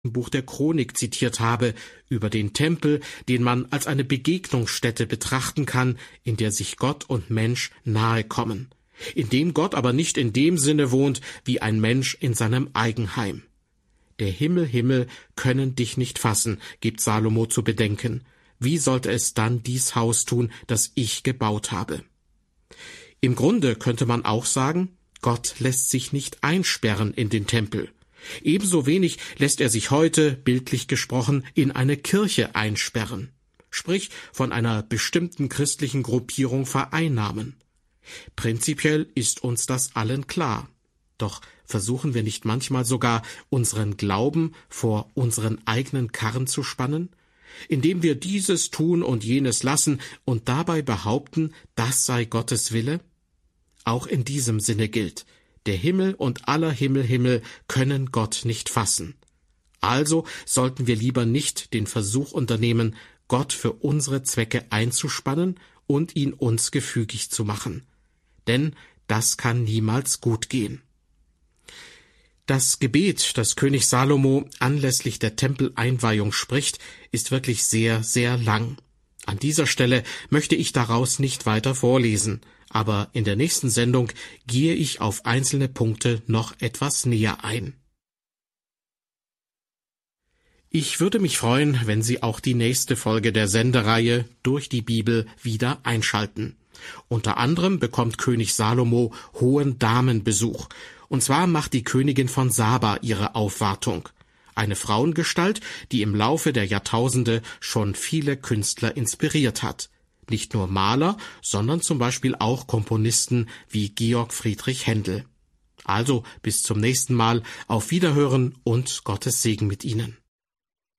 Buch der Chronik zitiert habe, über den Tempel, den man als eine Begegnungsstätte betrachten kann, in der sich Gott und Mensch nahe kommen, in dem Gott aber nicht in dem Sinne wohnt, wie ein Mensch in seinem Eigenheim. Der Himmel können dich nicht fassen, gibt Salomo zu bedenken. Wie sollte es dann dies Haus tun, das ich gebaut habe? Im Grunde könnte man auch sagen, Gott lässt sich nicht einsperren in den Tempel. Ebenso wenig lässt er sich heute, bildlich gesprochen, in eine Kirche einsperren, sprich von einer bestimmten christlichen Gruppierung vereinnahmen. Prinzipiell ist uns das allen klar. Doch versuchen wir nicht manchmal sogar, unseren Glauben vor unseren eigenen Karren zu spannen, indem wir dieses tun und jenes lassen und dabei behaupten, das sei Gottes Wille? Auch in diesem Sinne gilt, der Himmel und aller Himmel können Gott nicht fassen. Also sollten wir lieber nicht den Versuch unternehmen, Gott für unsere Zwecke einzuspannen und ihn uns gefügig zu machen. Denn das kann niemals gut gehen. Das Gebet, das König Salomo anlässlich der Tempeleinweihung spricht, ist wirklich sehr, sehr lang. An dieser Stelle möchte ich daraus nicht weiter vorlesen, aber in der nächsten Sendung gehe ich auf einzelne Punkte noch etwas näher ein. Ich würde mich freuen, wenn Sie auch die nächste Folge der Sendereihe Durch die Bibel wieder einschalten. Unter anderem bekommt König Salomo hohen Damenbesuch, und zwar macht die Königin von Saba ihre Aufwartung. Eine Frauengestalt, die im Laufe der Jahrtausende schon viele Künstler inspiriert hat. Nicht nur Maler, sondern zum Beispiel auch Komponisten wie Georg Friedrich Händel. Also bis zum nächsten Mal, auf Wiederhören und Gottes Segen mit Ihnen.